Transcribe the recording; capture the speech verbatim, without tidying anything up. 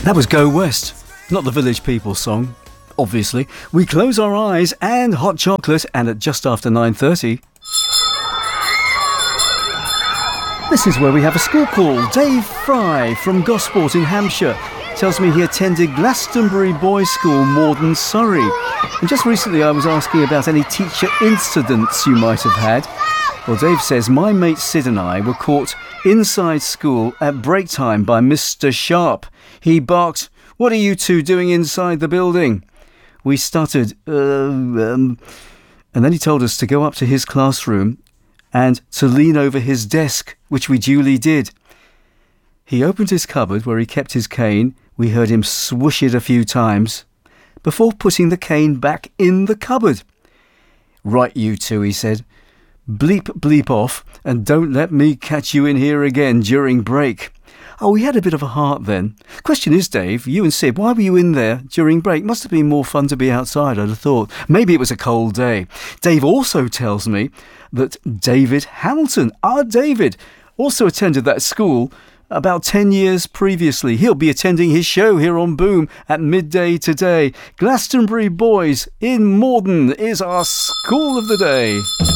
That was Go West, not the Village People song, obviously. We close our eyes and hot chocolate, and at just after nine thirty... This is where we have a school call. Dave Fry from Gosport in Hampshire tells me he attended Glastonbury Boys' School, Morden, Surrey. And just recently I was asking about any teacher incidents you might have had. Well, Dave says, my mate Sid and I were caught inside school at break time by Mister Sharp. He barked, "What are you two doing inside the building?" We stuttered, uh, um, and then he told us to go up to his classroom and to lean over his desk, which we duly did. He opened his cupboard where he kept his cane. We heard him swoosh it a few times before putting the cane back in the cupboard. "Right, you two," he said. "Bleep, bleep off, and don't let me catch you in here again during break." Oh, we had a bit of a heart then. Question is, Dave, you and Sid, why were you in there during break? Must have been more fun to be outside, I'd have thought. Maybe it was a cold day. Dave also tells me that David Hamilton, our David, also attended that school about ten years previously. He'll be attending his show here on Boom at midday today. Glastonbury Boys in Morden is our school of the day.